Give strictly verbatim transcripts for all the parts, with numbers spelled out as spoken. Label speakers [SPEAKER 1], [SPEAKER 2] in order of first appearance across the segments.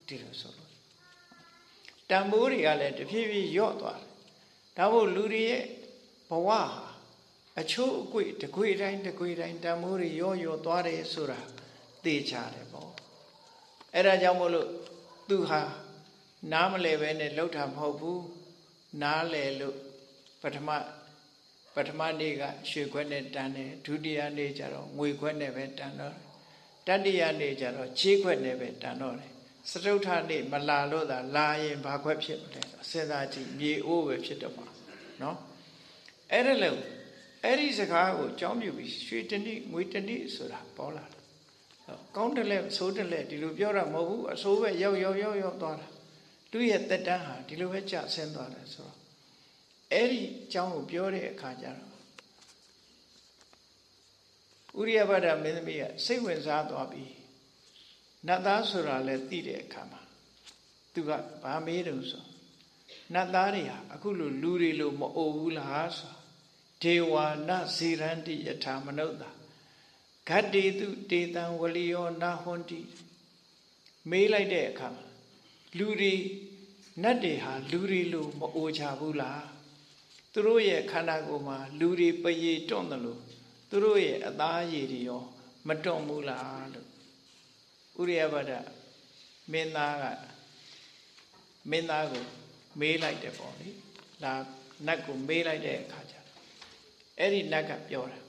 [SPEAKER 1] ဒီလိုဆိုလို့တန်ဖိုးတွေကလည်းတဖြည်းဖြည်းလျော့သွားတယ်ဒါမို့လူတွေရဲ့ဘဝဟာအချို့အကွေ့တကွေ့တိုင်းတကွေ့တိုင်းတန်ဖိုးတွေရော့ရော့သွားတယ်ဆိုတာသိချတယ်ပေါ့အဲ့ဒါကြောင့်မို့လို့သူဟာနားမလဲပဲနဲ့လှုပ်တာမဟုတ်ဘူးနားလဲလို့ပထမပထမနေ့ကရွှေခွက်နဲ့တန်တယ်ဒုတိယနေ့ကျတော့ငွေခွက်နဲ့ပဲတန်တော့တတိယနေ့ကျတော့ချေးခွက်နဲ့ပဲတန်တော့တယ်စတုထနေ့မလာလို့သာလာရင်ဘာခွက်ဖြစ်မလဲစဉ်းစားကြည့်မြေအိုးပဲဖြစ်တော့မှာနော်အဲ့ဒါလို့အဲ့ဒီစကားကိုကြောင်းပြပြီးရွှေတနည်းငွေတနည်းဆိုတာပေါ်လာတယ်ကောင်းတယ်လဲဆိုးတယ်လဲဒီလိုပြောတာမဟုတ်ဘူးအဆိုးပဲရောက်ရောက်ရောက်ရောက်သွားတာသူရဲ့တက်တန်းဟာဒီလိုပဲကျဆင်းသွားတယ်ဆိုတော့အဲ့ဒီအကြောင်းကိုပြောတဲ့အခါကျတော့ဥရိယဘဒ္ဒမင်းသမီးကစိတ်ဝင်စားသွားပြီနတ်သားဆိုတာလည်းသိတဲ့အခါမှာသူကဘာမေးတယ်ဆိုနတ်သားတွေဟာအခုလိုလူတွေလိုမအိုဘူးလားဆိုဒေဝနာဇေရန္တိယထာမနုဿာဂတ္တိတုတေတံဝလိယောနာဟွန်တိမေးလိုက်တဲ့အခါမှာလူတွေနတ်တွေဟာလူတွေလိုမအိုချဘူးလားသူတို့ရဲ့ခန္ဓာကိုယ်မှာလူတွေပရေတွန့်တယ်လို့သူတို့ရဲ့အသားရည်တွေရောမတွန့်ဘူးလားလို့ဥရိယဘဒ္ဒမင်းသားကမင်းသားကိုမေးလိုက်တယ်ပေါ့လေလာနတ်ကိုမေးလိုက်တဲ့အခါကျအဲ့ဒီနတ်ကပြောတာ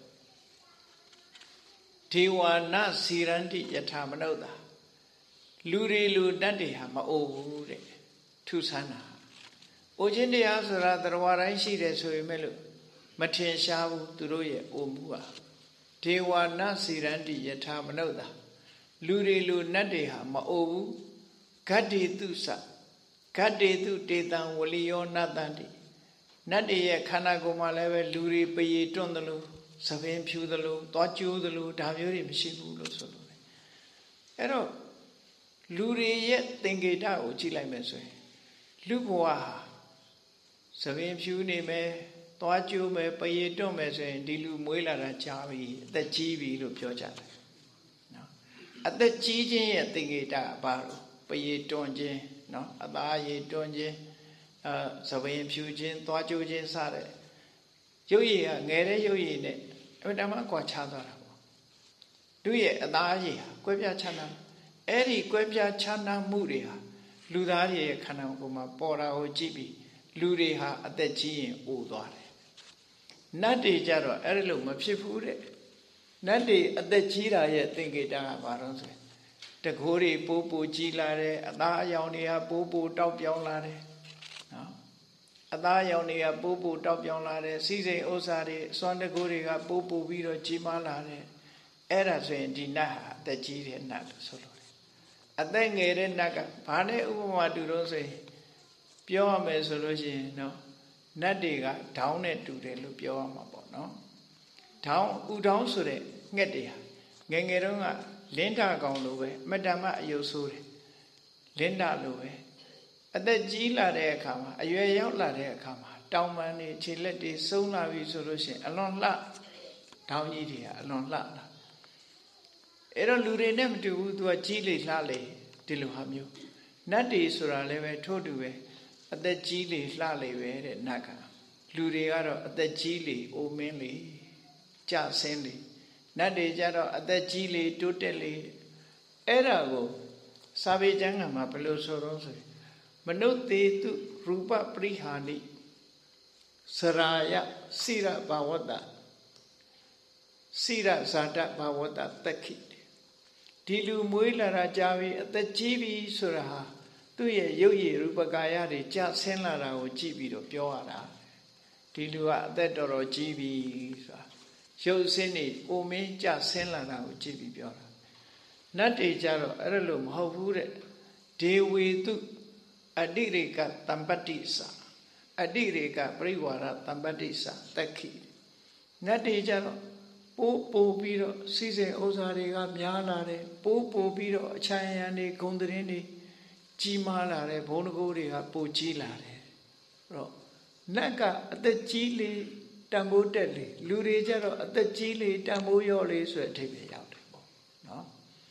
[SPEAKER 1] ဒေဝနာစီရန္တိယထာမနုဿာလူတွေလူတတ်တွေဟာမအိုဘူးတဲ့ထူဆန်းတာအိုခြင်းတရားဆိုတာသရဝတိုင်းရှိတယ်ဆိုပေမဲ့လို့မထင်ရှားဘူးသူတို့ရဲ့အိုမှုဟာဒေဝနာစီရန္တိယထာမနုဿာလူတွေလူနတ်တွေဟာမအိုဘူးဂတ္တိတုစဂတ္တိတုတေတံဝလိယောနတန္တိနတ်တွေရဲ့ခန္ဓာကိုယ်မှာလည်းပဲလူတွေပရေတွန့်တယ်လို့သပင်ဖြူတယ်လို့သွားကျိုးတယ်လို့ဒါမျိုးတွေမရှိဘူးလို့ဆိုလို့အဲ့တော့လူတွေရဲ့သင်္ကေတကိုကြည့်လိုက်မယ်ဆိုရင်လူဘဝဟာသပင်ဖြူနေမယ်သွားကျိုးမယ်ပရေတွန့်မယ်ဆိုရင်ဒီလူမွေးလာတာကြာပြီအသက်ကြီးပြီလို့ပြောကြတယ်နော်အသက်ကြီးခြင်းရဲ့သင်္ကေတကဘာလို့ပရေတွန့်ခြင်းနော်အသားရည်တွန့်ခြင်းအဲသပင်ဖြူခြင်းသွားကျိုးခြင်းစတဲ့ရုပ်ရည်ကငယ်တဲ့ရုပ်ရည်နဲ့အမှန်တမ်းကွာခြားသွားတာပေါ့သူရဲ့အသားရည်ဟာကွဲပြားခြားနားအဲ့ဒီကွဲပြားခြားနားမှုတွေဟာလူသားတွေရဲ့ခန္ဓာကိုယ်မှာပေါ်တာကိုကြည့်ပြီးလူတွေဟာအသက်ကြီးရင်အိုသွားတယ်နတ်တွေကြတော့အဲ့လိုမဖြစ်ဘူးတဲ့နတ်တွေအသက်ကြီးတာရဲ့သင်္ကေတကဘာလို့ဆိုတကိုးတွေပိုးပိုကြီးလာတယ်အသားအယောင်တွေကပိုးပိုတောက်ပြောင်းလာတယ်နော်အသားအယောင်တွေကပိုးပိုတောက်ပြောင်းလာတယ်စီးစိမ်ဥစ္စာတွေအစွမ်းတကိုးတွေကပိုးပိုပြီးတော့ကြီးမားလာတယ်အဲ့ဒါဆိုရင်ဒီနတ်ဟာအသက်ကြီးတဲ့နတ်လို့ဆိုလို့အသက်ငယ်တဲ့နတ်ကဘာနဲ့ဥပမာတူတော့ဆိုရင်ပြောရမယ်ဆိုလို့ရှိရင်နော်နတ်တွေကဒေါင်းနဲ့တူတယ်လို့ပြောရမှာပေါ့နော်ဒေါင်းဥဒေါင်းဆိုတဲ့ငှက်တွေဟာငယ်ငယ်တုန်းကလင်းထကောင်လိုပဲအမတ္တမအယုတ်ဆိုးတယ်လင်းထလိုပဲအသက်ကြီးလာတဲ့အခါမှာအရွယ်ရောက်လာတဲ့အခါမှာတောင်ပန်းတွေခြေလက်တွေဆုံးလာပြီဆိုလို့ရှိရင်အလွန်လှဒေါင်းကြီးတွေကအလွန်လှလာအဲ့တော့လူတွေနဲ့မတူဘူးသူကကြီးလေလှလေဒီလိုဟာမျိုးနတ်တွေဆိုတာလည်းပဲထို့တူပဲအသက်ကြီးလေလှလေပဲတဲ့နတ်ကလူတွေကတော့အသက်ကြီးလေအိုမင်းလေကြဆင်းလေနတ်တွေကြတော့အသက်ကြီးလေတိုးတက်လေအဲ့ဒါကိုစာပေကျမ်းကမှာဘယ်လိုဆိုတော့ဆိုမနုဿေတုရူပပရိဟာနိစရာယစိရဘာဝတ္တစိရဇာတဘာဝတ္တတက်ခိဒီလူမွေးလာတာကြာပြီအသက်ကြီးပြီဆိုတာဟာသူ့ရဲ့ရုပ်ရည်ရူပကာယတွေကြဆင်းလာတာကိုကြည့်ပြီးတော့ပြောရတာဒီလူကအသက်တော်တော်ကြီးပြီဆိုတာရုပ်ဆင်းနေအိုမင်းကြဆင်းလာတာကိုကြည့်ပြီးပြောတာနတ်တွေကြတော့အဲ့ဒါလို့မဟုတ်ဘူးတဲ့ဒေဝေတုအတိရေကတမ္ပတ္တိသအတိရေကပရိဝါရတမ္ပတ္တိသတက်ခိနတ်တွေကြတော့ပိုးပိုးပြီးတော့စီစဉ်ဥစ္စာတွေကများလာတယ်ပိုးပိုးပြီးတော့အချမ်းရံတွေဂုံသတင်းတွေကြီးမားလာတယ်ဘုံတကိုးတွေကပိုကြီးလာတယ်အဲ့တော့နတ်ကအသက်ကြီးလေတန်ဖိုးတက်လေလူတွေကြတော့အသက်ကြီးလေတန်ဖိုးရော့လေဆိုတဲ့အဓိပ္ပာယ်ရောက်တယ်ပေါ့နော်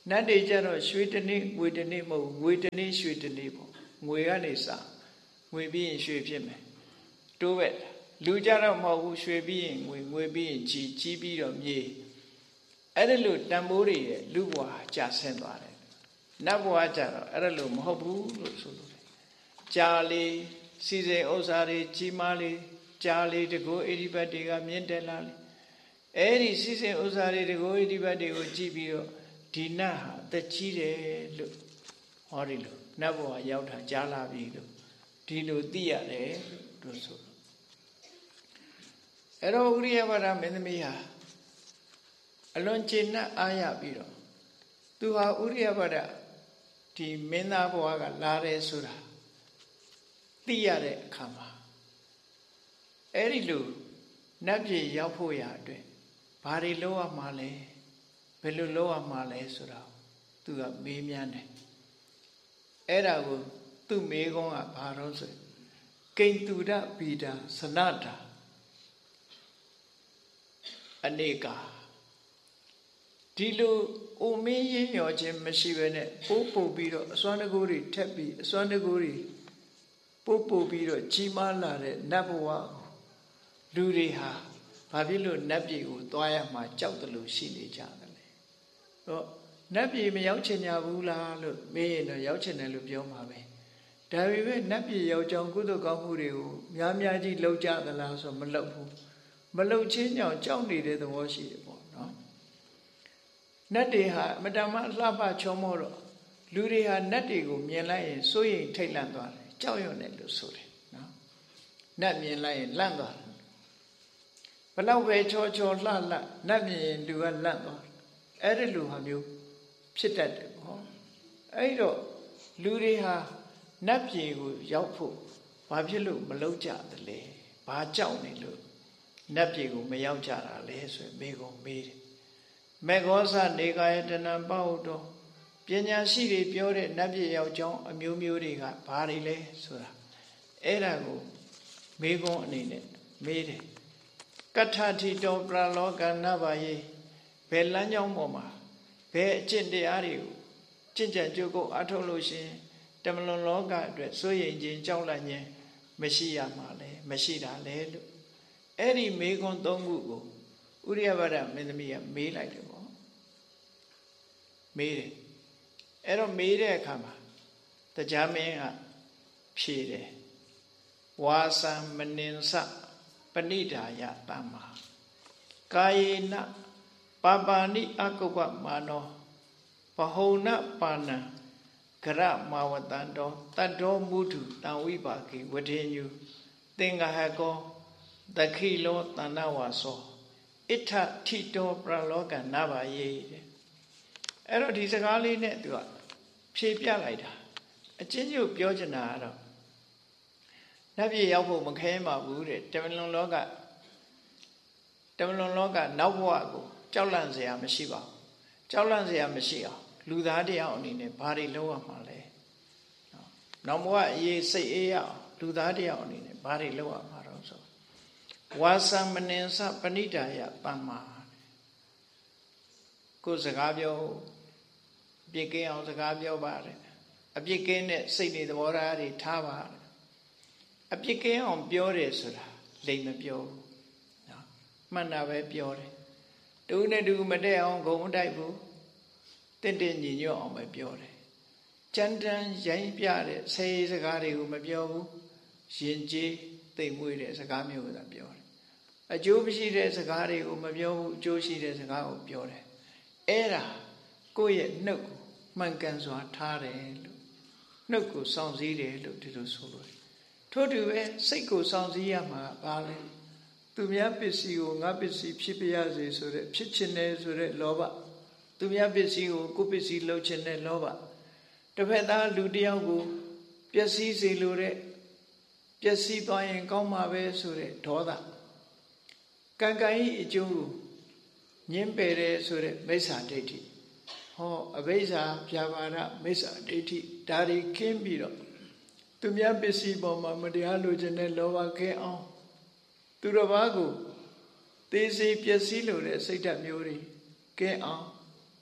[SPEAKER 1] နတ်တွေကြတော့ရွှေတနေ့ငွေတနေ့မဟုတ်ငွေတနေ့ရွှေတနေ့ပေါ့ငွေကနေစငွေပြီးရင်ရွှေဖြစ်မယ်တိုးပဲလူကြတော့မဟုတ်ဘူးရွှေပြီးရင်ငွေငွေပြီးရင်ကြီးကြီးပြီးတော့မြေအဲ့ဒါလို့တန်ဖိုးတွေရဲ့လူဘဝကျဆင်းသွားတယ်နတ်ဘဝကြတော့အဲ့ဒါလို့မဟုတ်ဘူးလို့ဆိုလို့တယ်ကြာလေစီစဉ်ဥစ္စာတွေကြီးမားလေကြာလေတကူဣတိပတ်တွေကမြင့်တက်လာလေအဲ့ဒီစီစဉ်ဥစ္စာတွေတကူဣတိပတ်တွေကိုကြည့်ပြီးတော့ဒီနတ်ဟာသက်ကြီးတယ်လို့ဟောဒီလိုနတ်ဘဝရောက်တာကြားလာပြီလို့ဒီလိုသိရတယ်လို့ဆိုအဲ့တော့ဥရိယဝရမင်းသမီးဟာအလွန်ကျေနပ်အားရပြီးတော့သူဟာဥရိယဝရဒီမင်းသားဘဝကလာတယ်ဆိုတာသိရတဲ့အခါမှာအဲ့ဒီလိုနတ်ပြည်ရောက်ဖို့ရာအတွက်ဘာတွေလုပ်ရမှာလဲဘယ်လိုလုပ်ရမှာလဲဆိုတာသူကမေးမြန်းတယ်အဲ့ဒါကိုသူ့မေးခွန်းကဘာလို့ဆိုကိန္တုဒဗီဒာစနတာအနေကဒီလိုအိုမင်းရင်းမျောခြင်းမရှိဘဲနဲ့ပို့ပို့ပြီးတော့အစွမ်းတကူတွေထက်ပြီးအစွမ်းတကူတွေပို့ပို့ပြီးတော့ကြီးမားလာတဲ့နတ်ဘဝလူတွေဟာဘာဖြစ်လို့နတ်ပြည်ကိုသွားရမှာကြောက်တယ်လို့ရှိနေကြတယ်လေတော့နတ်ပြည်မရောက်ချင်ကြဘူးလားလို့မေးရင်တော့ရောက်ချင်တယ်လို့ပြောမှာပဲဒါပေမဲ့နတ်ပြည်ရောက်ကြောင်းကုသိုလ်ကောင်းမှုတွေကိုများများကြီးလုပ်ကြသလားဆိုမလုပ်ဘူးမလုပ်ချင်းကြောင့်ကြောက်နေတဲ့သဘောရှိတယ်ပေါ့နော်နတ်တွေဟာအမတမလှပချောမောတော့လူတွေဟာနတ်တွေကိုမြင်လိုက်ရင်စိုးရိမ်ထိတ်လန့်သွားတယ်ကြောက်ရွံ့တယ်လို့ဆိုတယ်နော်နတ်မြင်လိုက်ရင်လန့်သွားတယ်ဘလောက်ပဲချောချောလှလှနတ်မြင်ရင်လူကလန့်သွားတယ်အဲ့ဒီလူဟာမျိုးဖြစ်တတ်တယ်ပေါ့အဲ့တော့လူတွေဟာနတ်ပြည်ကိုရောက်ဖို့ဘာဖြစ်လို့မလုပ်ကြသလဲဘာကြောက်နေလို့နတ်ပြည်ကိုမရောက်ကြတာလဲဆိုရင်မေကုန်မေးတယ်မေဃောဇနေကာယတနံပဟုတောပညာရှိတွေပြောတဲ့နတ်ပြည်ရောက်ကြောင်းအမျိုးမျိုးတွေကဘာတွေလဲဆိုတာအဲ့ဒါကိုမေကုန်အနေနဲ့မေးတယ်ကထထိတောပရလောကနဘာယေဘယ်လမ်းကြောင်းပေါ်မှာဘယ်အကျင့်တရားတွေကိုကျင့်ကြံကြိုးကိုအထုတ်လို့ရှင်တမလွန်လောကအတွက်စိုးရိမ်ခြင်းကြောက်လန့်ခြင်းမရှိရမှာလဲမရှိတာလဲလို့အဲ့ဒီမေခွန်းသုံးခုကိုဥရိယဝရမင်းသမီးကမေးလိုက်တယ်ပေါ့မေးတယ်အဲ့တော့မေးတဲ့အခါမှာတရားမင်းကဖြေတယ်ဝါစံမနင်စပဏိဒာယတမ္မာကာယေနပါပါဏိအကုပ္ပမာနောပဟုဏပါဏံဂရမာဝတံတောတတ္တောမုထုတံဝိပါကိဝထေညုသင်္ဃဟကောတခိလောတဏ္ဏဝါသောဣထထိတောပရလောကနဘာယေတဲ့အဲ့တော့ဒီစကားလေးနဲ့သူကဖြေပြလိုက်တာအချင်းချင်းပြောချင်တာကတော့နတ်ပြည်ရောက်ဖို့မခဲမှာဘူးတဲ့တမလွန်လောကတမလွန်လောကနောက်ဘဝကိုကြောက်လန့်စရာမရှိပါဘူးကြောက်လန့်စရာမရှိအောင်လူသားတရားအနေနဲ့ဘာတွေလုပ်ရမှာလဲနောက်ဘဝအရေးစိတ်အေးရအောင်လူသားတရားအနေနဲ့ဘာတွေလုပ်ရမှာတော့ဆိုဝါသမနင်္စပဏိဒာယတမ္မာကိုစကားပြောအပြစ်ကင်းအောင်စကားပြောပါတယ်အပြစ်ကင်းတဲ့စိတ်တွေသဘောထားတွေထားပါတယ်အပြစ်ကင်းအောင်ပြောတယ်ဆိုတာလိမ်မပြောဘူးနော်မှန်တာပဲပြောတယ်တူနဲ့တူမတည့်အောင်ဂုံမတိုက်ဘူးတင့်တင့်ညီညွတ်အောင်ပဲပြောတယ်ကြမ်းတမ်းရိုင်းပြတဲ့ဆဲစကားတွေကိုမပြောဘူးရင်ကျေးသိမ်မွေ့တဲ့စကားမျိုးကိုသာပြောတယ်အကျိုးမရှိတဲ့စကားတွေကိုမပြောဘူးအကျိုးရှိတဲ့စကားကိုပြောတယ်အဲ့ဒါကိုယ့်ရဲ့နှုတ်ကိုမှန်ကန်စွာထားတယ်လို့နှုတ်ကိုစောင့်စည်းတယ်လို့ဒီလိုဆိုလို့ထို့တူပဲစိတ်ကိုစောင့်စည်းရမှာဘာလဲသူများပစ္စည်းကိုငါပစ္စည်းဖြစ်ပြရစေဆိုတဲ့ဖြစ်ချင်တယ်ဆိုတဲ့လောဘသူများပစ္စည်းကိုကိုယ်ပစ္စည်းလှုပ်ချင်တဲ့လောဘတစ်ဖက်သားလူတစ်ယောက်ကိုပျက်စီးစေလိုတဲ့ပျက်စီးသွားရင်ကောင်းမှာပဲဆိုတဲ့ဒေါသကံကံဤအကျိုးကိုညှင်းပယ်တယ်ဆိုတဲ့မိစ္ဆာဒိဋ္ဌိဟောအဘိဇ္ဇာဗျာပါဒမိစ္ဆာဒိဋ္ဌိဒါတွေခင်းပြီးတော့သူများပစ္စည်းပေါ်မှာမတရားလိုချင်တဲ့လောဘခင်းအောင်သူတစ်ပါးကိုသေစေပျက်စီးလိုတဲ့စိတ်ဓာတ်မျိုးတွေကင်းအောင်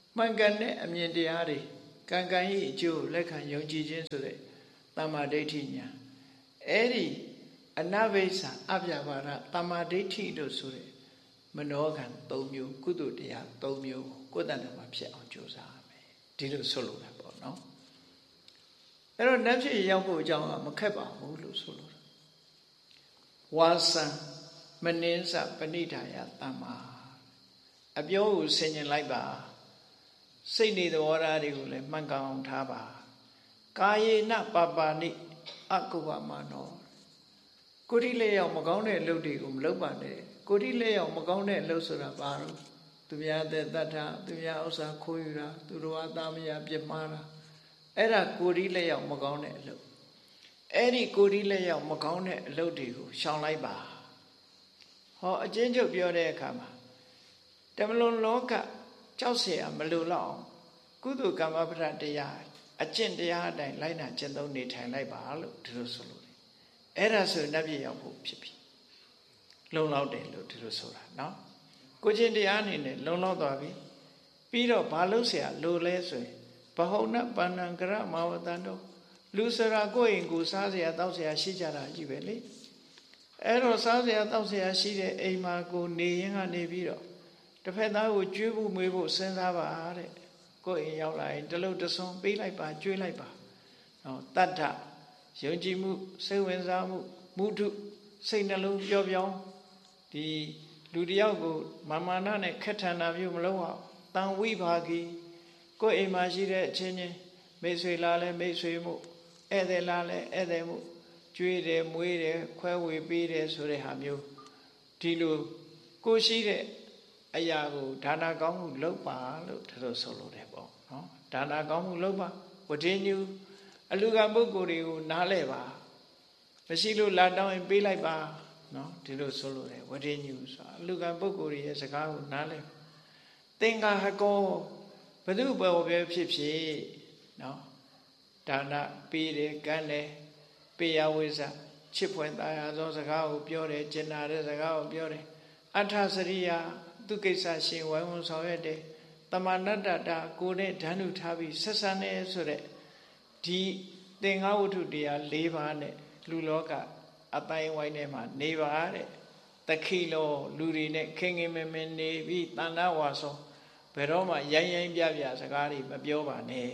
[SPEAKER 1] မှန်ကန်တဲ့အမြင်တရားတွေကံကံ၏အကျိုးလက်ခံယုံကြည်ခြင်းဆိုတဲ့သမ္မာဒိဋ္ဌိညာအဲ့ဒီအနဘိစ္ဆာအပြပါဒသမ္မာဒိဋ္ဌိတို့ဆိုတဲ့မနောကံ၃မျိုးကုသိုလ်တရား၃မျိုးကိုယ်တဏ္ဍာမှာဖြစ်အောင်ကြိုးစားရမယ်ဒီလိုဆိုလိုတာပေါ့နော်အဲ့တော့နတ်ဖြစ်ရောက်ဖို့အကြောင်းကမခက်ပါဘူးလို့ဆိုလိုတာဝါစံမနှင်းစပဏိဒါယသမ္မာအပြောကိုဆင်ញင်လိုက်ပါစိတ်နေသဘောထားတွေကိုလည်းမှန်ကန်အောင်ထားပါကာယေနပပါဏိအကုပမနောကိုယ်ဒီလက်ရောက်မကောင်းတဲ့အလုပ်တွေကိုမလုပ်ပါနဲ့ကိုယ်ဒီလက်ရောက်မကောင်းတဲ့အလုပ်ဆိုတာဘာလို့သူများတဲ့တတ်တာသူများဥစ္စာခိုးယူတာသူတို့အသားမရပြစ်မှားတာအဲ့ဒါကိုယ်ဒီလက်ရောက်မကောင်းတဲ့အလုပ်အဲ့ဒီကိုယ်ဒီလက်ရောက်မကောင်းတဲ့အလုပ်တွေကိုရှောင်လိုက်ပါဟောအချင်းချုပ်ပြောတဲ့အခါမှာတမလွန်လောကကြောက်เสียမလိုတော့ကုသိုလ်ကမ္မပဒတရားအကျင့်တရားအတိုင်းလိုက်နာကျင့်သုံးနေထိုင်လိုက်ပါလို့ဒီလိုဆိုလို့အဲ့ဒါဆိုနတ်ပြည်ရောက်ဖို့ဖြစ်ပြီလုံလောက်တယ်လို့ဒီလိုဆိုတာနော်ကိုချင်းတရားအနေနဲ့လုံလောက်သွားပြီပြီးတော့ဘာလို့เสียလိုလဲဆိုရင်ဘဟုနပန္နံကရမဝတ္တံလူစရာကိုယ့်အိမ်ကိုစားเสียတောက်เสียရှိကြတာကြီးပဲလေအဲ့တော့စားเสียတောက်เสียရှိတဲ့အိမ်မှာကိုနေရင်ကနေပြီးတော့တစ်ဖက်သားကိုကျွေးဖို့မွေးဖို့စဉ်းစားပါတဲ့ကိုယ့်အိမ်ရောက်လာရင်တလုံးတဆွန်ပေးလိုက်ပါကျွေးလိုက်ပါနော်တတ္ထယုံကြည်မှုစိတ်ဝင်စားမှုမုဒုစိတ်နှလုံးပျော့ပြောင်းဒီလူတယောက်ကိုမာမာနနဲ့ခက်ထန်တာမျိုးမလုပ်အောင်တန်ဝိဘာဂီကိုယ့်အိမ်မှာရှိတဲ့အချင်းချင်းမိတ်ဆွေလာလဲမိတ်ဆွေမှုဧည့်သည်လာလဲဧည့်သည်မှုကျွေးတယ်မွေးတယ်ခွဲဝေပေးတယ်ဆိုတဲ့ဟာမျိုးဒီလိုကိုရှိတဲ့အရာကိုဒါနကောင်းမှုလုပ်ပါလို့ဒါလိုဆိုလို့တယ်ပေါ့နော်ဒါနကောင်းမှုလုပ်ပါဝဋ္ဌိညူအလူကံပုဂ္ဂိုလ်တွေကိုနားလဲပါမရှိလို့လာတောင်းရင်ပေးလိုက်ပါနော်ဒီလိုဆိုလို့တယ်ဝဋ္ဌိညူဆိုတာအလူကံပုဂ္ဂိုလ်ရဲ့စကားကိုနားလဲသင်္ဃဟကောဘု து ဘောပဲဖြစ်ဖြစ်နော်ဒါနပေးတယ်ကမ်းတယ်ပေးရဝိဇ္ဇချစ်ဖွယ်သားရသောစကားကိုပြောတယ်ကျင်နာတဲ့စကားကိုပြောတယ်အထစရိယာသူကိစ္စရှင်ဝိုင်းဝန်းဆောင်ရွက်တယ်တမဏတ္တတာကိုယ်နဲ့ဓာနုထားပြီးဆက်ဆံနေဆိုတဲ့ဒီသင်္ဃဝတ္ထုတရား၄ပါးနဲ့လူလောကအတိုင်းဝိုင်းထဲမှာနေပါတဲ့တခိလောလူတွေနဲ့ခင်ခင်မင်မင်နေပြီးတဏ္ဍဝါဆိုဘယ်တော့မှရိုင်းရိုင်းပြပြစကားတွေမပြောပါနဲ့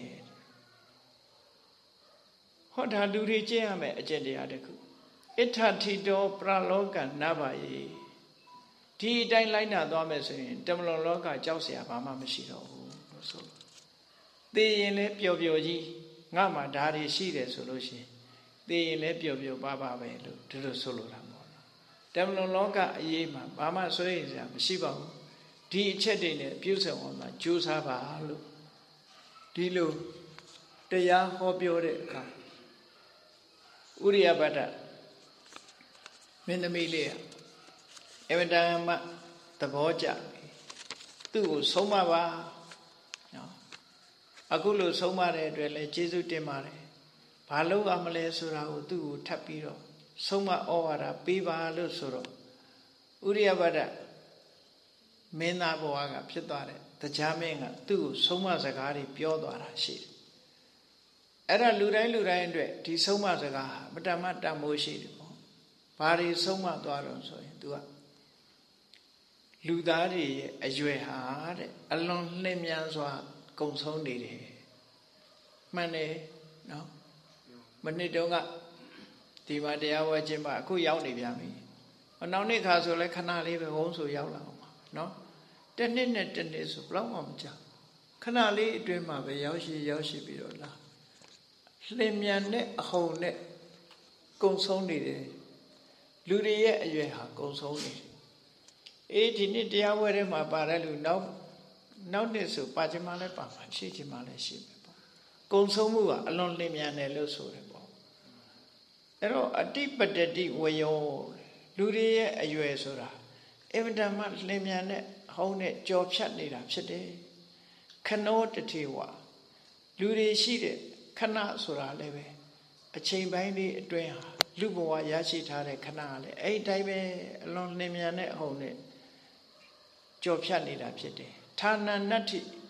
[SPEAKER 1] ဟောဒါလူတွေကျင့်ရမယ်အကျင့်တရားတစ်ခုဣဋ္ဌထိတောပရလောကနဘာယေဒီအတိုင်းလိုက်နာသွားမယ်ဆိုရင်တမလွန်လောကကြောက်เสียဘာမှမရှိတော့ဘူးလို့ဆိုသိရင်လည်းပျော်ပျော်ကြီးငါမှဓာတ်တွေရှိတယ်ဆိုလို့ရှိရင်သိရင်လည်းပျော်ပျော်ပါပါပဲလို့ဒီလိုဆိုလိုတာပေါ့နော်တမလွန်လောကအရေးမှာဘာမှဆွေးရင်စရာမရှိပါဘူးဒီအချက်တွေနဲ့ပြုစုံအောင်သာကြိုးစားပါလို့ဒီလိုတရားဟောပြောတဲ့အခါဥရိယပတ္တမင်းသမီးလေးအမတန်မှသဘောကျသူ့ကိုဆုံးမပါနော်အခုလို့ဆုံးမတဲ့အတွက်လည်းကျေးဇူးတင်ပါတယ်ဘာလို့အမလဲဆိုတာကိုသူ့ကိုထပ်ပြီးတော့ဆုံးမဩဝါဒပေးပါလို့ဆိုတော့ဥရိယပတ္တမင်းသားဘဝကဖြစ်သွားတဲ့တရားမင်းကသူ့ကိုဆုံးမစကားတွေပြောသွားတာရှိတယ်အဲ့ဒါလူတိုင်းလူတိုင်းအတွက်ဒီဆုံးမစကားဟာမတမတန်မိုးရှိတယ်ပေါ့ဘာတွေဆုံးမသွားတော့ဆိုရင် तू ကလူသားတွေရဲ့အရွယ်ဟာတဲ့အလွန်လင်းမြန်စွာကုံဆုံးနေတယ်မှန်တယ်နော်မနစ်တုန်းကဒီမှာတရားဝဲခြင်းပါအခုရောက်နေပြန်ပြီနောက်နေ့ခါဆိုလဲခဏလေးပဲဘုံဆိုရောက်လာအောင်ပါနော်တစ်နှစ်နဲ့တစ်နှစ်ဆိုဘလောက်မှမကြာခဏလေးအတွင်းမှာပဲရောက်ရှိရောက်ရှိပြီးတော့လာလင်းမြန်တဲ့အဟုန်နဲ့ကုံဆုံးနေတယ်လူတွေရဲ့အရွယ်ဟာကုံဆုံးနေတယ်အေးဒီနေ့တရားဝဲထဲမှာပါတဲ့လူနောက်နောက်နှစ်ဆိုပါချင်မှလည်းပါမှာရှိချင်မှလည်းရှိမယ်ပေါ့ကုံဆုံးမှုကအလွန်လင်းမြန်တယ်လို့ဆိုတယ်ပေါ့အဲ့တော့အတိပတ္တိဝယောလူတွေရဲ့အရွယ်ဆိုတာအဗ္ဗဓမ္မလင်းမြန်တဲ့အဟုန်နဲ့ကြော်ဖြတ်နေတာဖြစ်တယ်ခနောတထေဝလူတွေရှိတဲ့ခဏဆိုတာလည်းပဲအချိန်ပိုင်းလေးအတွင်းဟာလူဘဝရရှိထားတဲ့ခဏကလည်းအဲ့ဒီတိုင်းပဲအလွန်လင်းမြန်တဲ့အဟုန်နဲ့ကြော်ဖြတ်နေတာဖြစ်တယ်ဌာနနတ္ထိဌ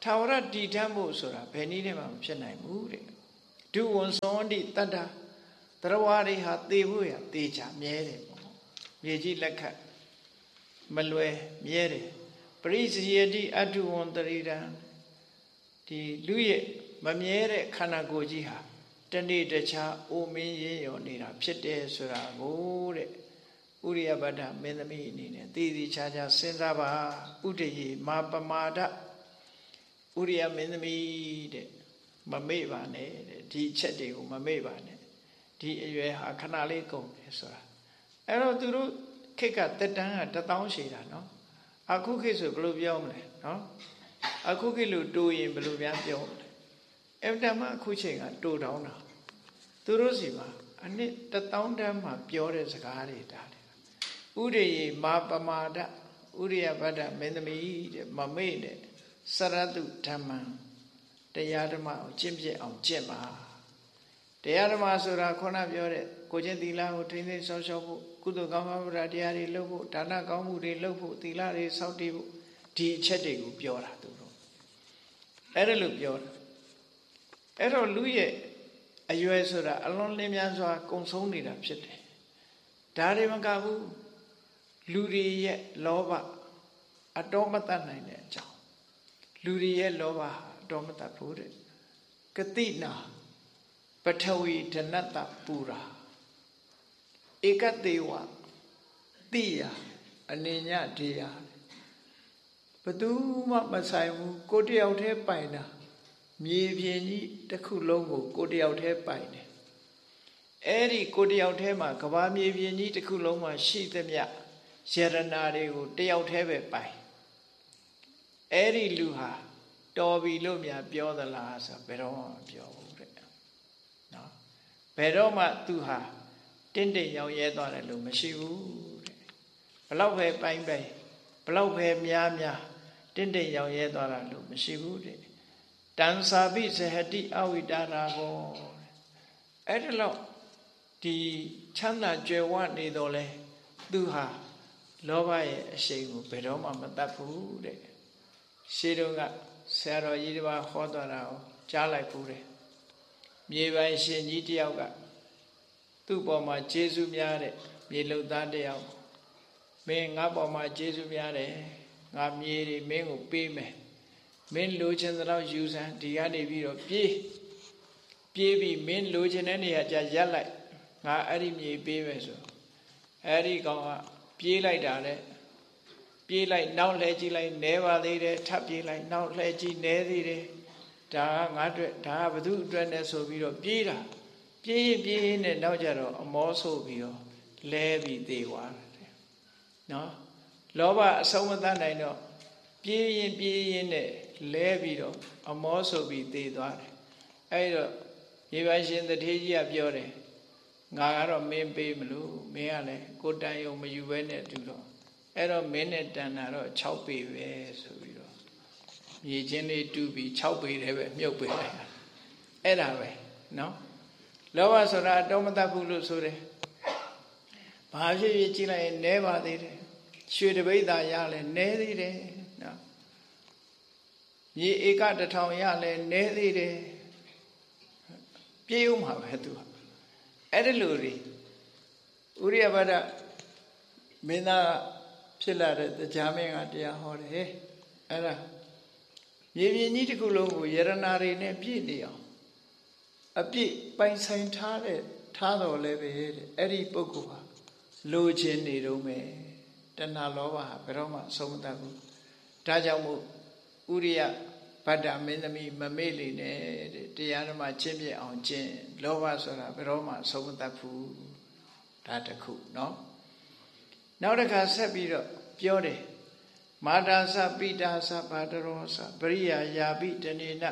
[SPEAKER 1] ထာဝရတည်ထမှုဆိုတာဘယ်နည်းနဲ့မှမဖြစ်နိုင်ဘူးတဲ့ဒုဝန်စောတိတတ္တတရဝါတွေဟာသေဖို့ရသေချာမြဲတယ်ပေါ့မြေကြီးလက်ခတ်မလွယ်မြဲတယ်ပရိစယတိအတုဝံတရိဒံဒီလူရဲ့မမြဲတဲ့ခန္ဓာကိုယ်ကြီးဟာတနေ့တခြားအိုမင်းရင်းရောနေတာဖြစ်တယ်ဆိုတာကိုတဲ့ဥရိယပတ္တမင်းသမီးအနေနဲ့သိသိချာချာစဉ်းစားပါဥဒယေမာပမာဒဥရိယမင်းသမီးတဲ့မမေ့ပါနဲ့တဲ့ဒီချက်တွေကိုမမေ့ပါနဲ့ဒီအရွယ်ဟာခဏလေးကုန်တယ်ဆိုတာအဲ့တော့သူတို့ခေတ်ကတက်တန်းကတထောင်ရှိတာနော်အခုခေတ်ဆိုဘယ်လိုပြောမလဲနော်အခုခေတ်လို့တိုးရင်ဘယ်လိုများပြောမလဲအဲ့တမှာအခုချိန်ကတိုးတောင်းတာသူတို့စီမှာအနှစ်တထောင်တန်းမှာပြောတဲ့စကားတွေဒါဥရိယေမာပမာဒဥရိယပတ္တမင်းသမီးတဲ့မမေ့တဲ့စရတုဓမ္မံတရားဓမ္မကိုကျင့်ပြအောင်ကျင့်ပါတရားဓမ္မဆိုတာခုနပြောတဲ့ကိုချင်းသီလကိုထိန်းသိမ်းစောင့်ရှောက်ဖို့ကုသိုလ်ကောင်းမှုတရားတွေလုပ်ဖို့ဒါနကောင်းမှုတွေလုပ်ဖို့သီလတွေစောင့်တည်ဖို့ဒီအချက်တွေကိုပြောတာသူတို့အဲ့ဒါလို့ပြောတာအဲ့တော့လူရဲ့အရွယ်ဆိုတာအလွန်လင်းမြန်စွာကုံဆုံးနေတာဖြစ်တယ်ဒါတွေမကဘူးလူတွေရဲ့လောဘအတော်မတတ်နိုင်တဲ့အကြောင်းလူတွေရဲ့လောဘအတော်မတတ်ဘူးတဲ့ကတိနာပထဝီဓနတ္တပူရာဧကတေဝတိယအနေညဒေယဘသူမှမဆိုင်ဘူးကိုတယောက်တည်းပိုင်တာမြေပြင်ကြီးတစ်ခုလုံးကိုကိုတယောက်တည်းပိုင်တယ်အဲ့ဒီကိုတယောက်တည်းမှာကဘာမြေပြင်ကြီးတစ်ခုလုံးမှာရှိသမျှယရနာတွေကိုတယောက်တည်းပဲပိုင်အဲ့ဒီလူဟာတော်ပြီလို့များပြောသလားဆိုဘယ်တော့မှမပြောဘူးတဲ့နော်ဘယ်တော့မှသူဟာတင့်တယ်ရောက်ရဲသွားတယ်လို့မရှိဘူးတဲ့ဘလောက်ပဲပိုင်ပိုင်ဘလောက်ပဲများများတင့်တယ်ရောက်ရဲသွားတာလို့မရှိဘူးတဲ့တန်စာပိဇဟတိအဝိတာရာဘောအဲ့ဒါလို့ဒီချမ်းသာကြွယ်ဝနေတော့လဲသူဟာလောဘရဲ့အရှိန်ကိုဘယ်တော့မှမတတ်ဘူးတဲ့ရှေးတုန်းကဆရာတော်ကြီးတစ်ပါးဟောတော်တာကိုကြားလိုက်ဘူးတဲ့မြေပိုင်ရှင်ကြီးတယောက်ကသူ့ပေါ်မှာကျေးဇူးများတဲ့မြေလုံသားတယောက်မင်းငါပေါ်မှာကျေးဇူးများတယ်ငါမြေတွေမင်းကိုပေးမယ်မင်းလိုချင်သလောက်ယူစမ်းဒီကနေပြီးတော့ပြေးပြေးပြီးမင်းလိုချင်တဲ့နေရာကျရက်လိုက်ငါအဲ့ဒီမြေပေးမယ်ဆိုအဲ့ဒီကောင်ကပြေးလိုက်တာလေပြေးလိုက်နောက်လှည့်ကြည့်လိုက်နဲပါသေးတယ်ထပ်ပြေးလိုက်နောက်လှည့်ကြည့်နဲသေးတယ်ဒါကငါအတွက်ဒါကဘသူအတွက်နဲ့ဆိုပြီးတော့ပြေးတာပြေးရင်ပြေးရင်နဲ့နောက်ကြတော့အမောဆိုပြီးတော့လဲပြီးသေးသွားတယ်နော်လောဘအဆုံးမတတ်နိုင်တော့ပြေးရင်ပြေးရင်နဲ့လဲပြီးတော့အမောဆိုပြီးသေးသွားတယ်အဲ့တော့မြေပိုင်ရှင်တထေးကြီးကပြောတယ်ငါကတော့မင်းပေးမလို့မင်းကလည်းကိုတန်ယုံမယူဘဲနဲ့တူတော့အဲ့တော့မင်းနဲ့တန်တာတော့၆ပေပဲဆိုပြီးတော့မြေချင်းလေးတူပြီး၆ပေတည်းပဲမြုပ်ပေးလိုက်တာအဲ့ဒါပဲနော်လောဘဆိုတာအတော်မတတ်ဘူးလို့ဆိုတယ်ဘာဖြစ်ဖြစ်ကြည့်လိုက်ရင်နဲပါသေးတယ်ရွှေတပိဿာရလဲနဲသေးတယ်နော်မြေဧကတစ်ထောင်ရလဲနဲသေးတယ်ပြေးဦးမှာပဲသူအဲ့ဒီလိုတွေဥရိယပတ္တမင်းသားဖြစ်လာတဲ့တရားမင်းကတရားဟောတယ်အဲ့ဒါမြေပြင်ကြီးတစ်ခုလုံးကိုယရနာတွေနဲ့ပြည့်နေအောင်အပြည့်ပိုင်ဆိုင်ထားတဲ့ထားတော်လည်းပဲတဲ့အဲ့ဒီပုဂ္ဂိုလ်ဟာလိုချင်နေတော့မယ်တဏှာလောဘဟာဘယ်တော့မှဆုံးမတတ်ဘူးဒါကြောင့်မို့ဥရိယဗတ္တမင်းသမီးမမေ့လေနဲ့တဲ့တရားဓမ္မကျင့်ပြအောင်ကျင့်လောဘဆိုတာဘယ်တော့မှဆုံးမတတ်ဘူးဒါတခုเนาะနောက်တစ်ခါဆက်ပြီးတော့ပြောတယ်မာတာသပိတာသဘာဒရောသပရိယာယာပိတနေန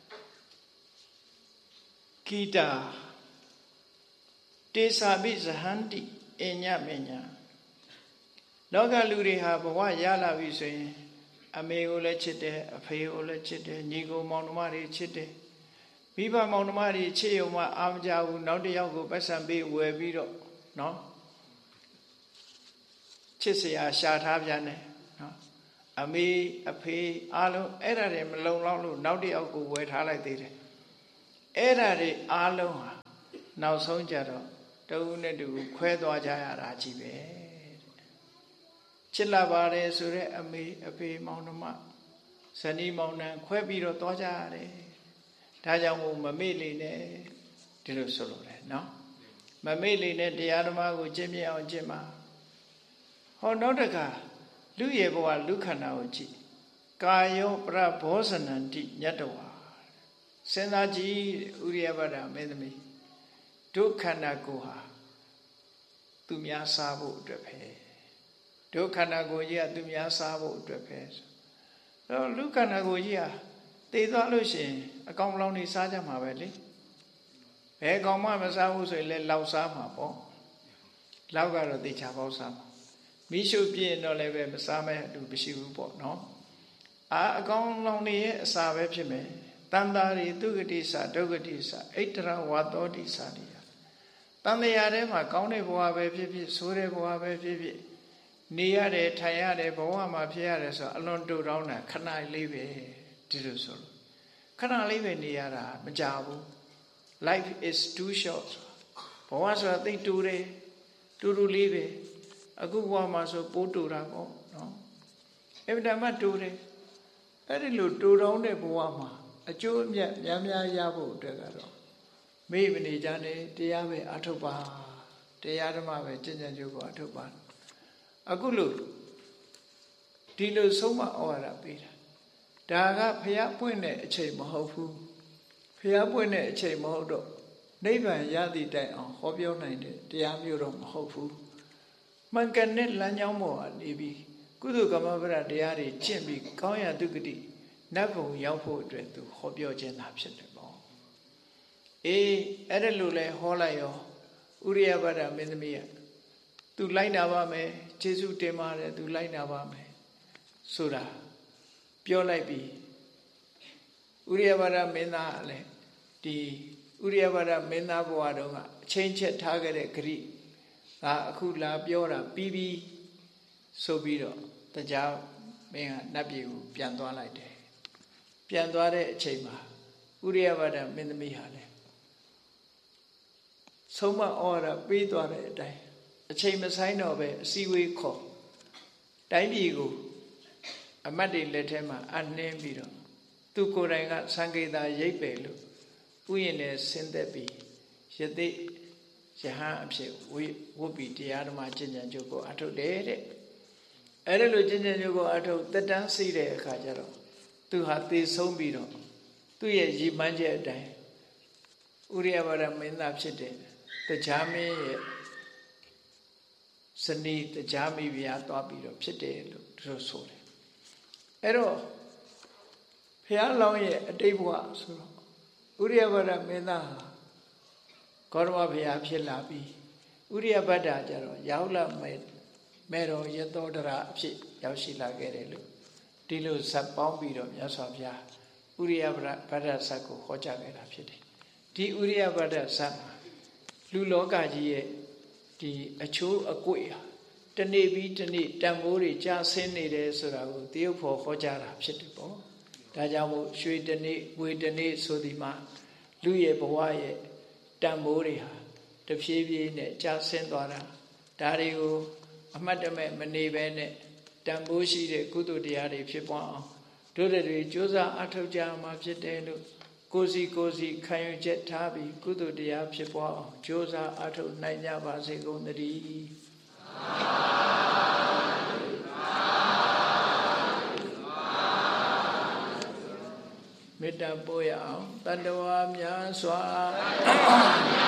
[SPEAKER 1] ကိတာတေသာပိဇဟန္တိအညမညာလောကလူတွေဟာဘဝရလာပြီဆိုရင်အမေကိုလည်းချစ်တယ်အဖေကိုလည်းချစ်တယ်ညီကိုမောင်နှမတွေချစ်တယ်မိဘမောင်နှမတွေချစ်ရုံမှအာမကြဘူးနောက်တစ်ယောက်ကိုပတ်စံပေးဝယ်ပြီးတော့နော်ချစ်စရာရှာထားပြန်တယ်နော်အမေအဖေအားလုံးအဲ့ဒါတွေမလုံလောက်လို့နောက်တစ်ယောက်ကိုဝယ်ထားလိုက်သေးတယ်အဲ့ဒါတွေအားလုံးဟာနောက်ဆုံးကြတော့တဦးနဲ့တူခွဲသွားကြရတာကြီးပဲချစ်လာပါတယ်ဆိုတဲ့အမေအဖေမောင်နှမဇနီးမောင်နှံခွဲပြီးတော့သွားကြရတယ်ဒါကြောင့်မို့မမေ့လေနဲ့ဒီလိုဆိုလို့တယ်နော်မမေ့လေနဲ့တရားဓမ္မကိုကျင့်မြတ်အောင်ကျင့်ပါဟောနောက်တခါလူရဲ့ဘဝလူခန္ဓာကိုကြည့်ကာယောပရဘောဇနန္တိညတဝါစဉ်းစားကြည့်ဥရိယပဒမင်းသမီးဒုက္ခန္ဓာကိုယ်ဟာသူများစားဖို့အတွက်ပဲဒုက္ခန္ဓာကိုယ်ကြီးကသူများစားဖို့အတွက်ပဲဆိုတော့လူခန္ဓာကိုယ်ကြီးဟာသိသွားလို့ရှိရင်အကောင်လောင်နေစားကြမှာပဲလေဘယ်ကောင်မှမစားဘူးဆိုရင်လည်းလောက်စားမှာပေါ့လောက်ကတော့သေချာပေါက်စားမှာမိရှုပြည့်တော့လည်းပဲမစားမဲ့အတူမရှိဘူးပေါ့နော်အာအကောင်လောင်နေရဲ့အစာပဲဖြစ်မယ်တန်တာရီသူဂတိစာဒုဂတိစာဣတရဝါသောတိစာတွေတန်တရားထဲမှာကောင်းတဲ့ဘဝပဲဖြစ်ဖြစ်ဆိုးတဲ့ဘဝပဲဖြစ်ဖြစ်နေရတယ်ထိုင်ရတယ်ဘဝမှာဖြစ်ရတယ်ဆိုအလွန်တူတောင်းတာခဏလေးပဲဒီလိုဆိုလို့ခဏလေးပဲနေရတာမကြဘူး life is too short ဘဝဆိုတာသိတူတယ်တူတူလေးပဲအခုဘဝမှာဆိုပိုးတူတာပေါ့နော်အဗ္ဗဓမ္မတူတယ်အဲ့ဒီလိုတူတောင်းတဲ့ဘဝမှာအကျိုးအမြတ်များများရဖို့အတွက်ကတော့မေ့မနေကြနဲ့တရားပဲအထုတ်ပါတရားဓမ္မပဲကျင့်ကြံကြိုးကိုအထုတ်ပါအခုလို့ဒီလိုဆုံးမဩဝါဒပေးတာဒါကဖျားပွင့်တဲ့အချိန်မဟုတ်ဘူးဖျားပွင့်တဲ့အချိန်မဟုတ်တော့နိဗ္ဗာန်ရသည့်တိုင်အောင်ဟောပြောနိုင်တဲ့တရားမျိုးတော့မဟုတ်ဘူးမှန်ကန်တဲ့လမ်းကြောင်းပေါ်ကနေပြီးကုသိုလ်ကမ္မဗရတရားတွေကျင့်ပြီးကောင်းရာဒုက္ခတိနတ်ဘုံရောက်ဖို့အတွက်သူဟောပြောခြင်းသာဖြစ်တယ်ပေါ့အေးအဲ့ဒါလိုလဲဟောလိုက်ရောဥရိယပဒမင်းသမီးကသူလိုက်နာပါမယ်ကျေးဇူးတင်ပါတယ်သူလိုက်နာပါမယ်ဆိုတာပြောလိုက်ပြီးဥရိယပဒမင်းသားကလည်းဒီဥရိယပဒမင်းသားဘဝတုန်းကအချင်းချက်ထားခဲ့တဲ့ဂရိကအခုလာပြောတာပြီးပြီးဆိုပြီးတော့တရားမင်းကနတ်ပြည်ကိုပြန်သွားလိုက်တယ်ပြန်သွားတဲ့အချိန်မှာဥရိယပဒမင်းသမီးဟာလည်းဆုံးမဩဝါဒပေးသွားတဲ့အတိုင်းအချိန်မဆိုင်တော့ပဲအစည်းအဝေးခေါ်တိုင်းပြည်ကိုအမတ်တွေလက်ထဲမှာအနှင်းပြီးတော့သူကိုယ်တိုင်ကသံဃေတာရိပ်ပယ်လို့ဥယျာဉ်နဲ့ဆင်းသက်ပြီးယသိယဟန်အဖြစ်ဝဝတ်ပြီးတရားဓမ္မကျင့်ကြံကြိုးကိုအထုတ်တယ်တဲ့အဲ့ဒါလိုကျင့်ကြံကြိုးကိုအထုတ်တက်တန်းစိတဲ့အခါကျတော့သူဟာသေဆုံးပြီးတော့သူ့ရဲ့ရည်မှန်းချက်အတိုင်းဥရိယပဒမင်းသားဖြစ်တဲ့တရားမင်းရဲ့ဇနီးတရားမိဖုရားသွားပြီးတော့ဖြစ်တယ်လို့သူတို့ဆိုတယ်အဲ့တော့ဘုရားလောင်းရဲ့အတိတ်ဘဝဆိုတော့ဥရိယပဒမင်းသားဟာဂေါတမဘုရားဖြစ်လာပြီးဥရိယပဒကြတော့ရောက်လာမဲ့မဲ့တော်ရသောတရအဖြစ်ရောက်ရှိလာခဲ့တယ်လို့ဒီလိုဇတ်ပေါင်းပြီးတော့မြတ်စွာဘုရားဥရိယပဒဇတ်ကိုဟောကြားခဲ့တာဖြစ်တယ်ဒီဥရိယပဒဇတ်မှာလူလောကကြီးရဲ့ဒီအချိုးအကွေ့ဟာတနေ့ပြီးတနေ့တန်ဖိုးတွေကြာဆင်းနေတယ်ဆိုတာကိုတရုပ်ဖော်ဟောကြားတာဖြစ်တယ်ပေါ့ဒါကြောင့်မို့ရွှေတနေ့ဝေတနေ့ဆိုဒီမှာလူရဲ့ဘဝရဲ့တန်ဖိုးတွေဟာတဖြည်းဖြည်းနဲ့ကြာဆင်းသွားတာဒါတွေကိုအမှတ်တမဲ့မနေဘဲနဲ့တန်ဖိုးရှိတဲ့ကုသိုလ်တရားတွေဖြစ်ပွားအောင်တို့တွေကြိုးစားအထောက်ကြမှာဖြစ်တယ်လို့ကိုစီကိုစီခံယူချက်ထားပြီးကုသိုလ်တရားဖြစ်ပွားအောင်ကြိုးစားအထောက်နိုင်ကြပါစေကုန်သတည်းမေတ္တာပို့ရအောင်တတ္တဝါများစွာ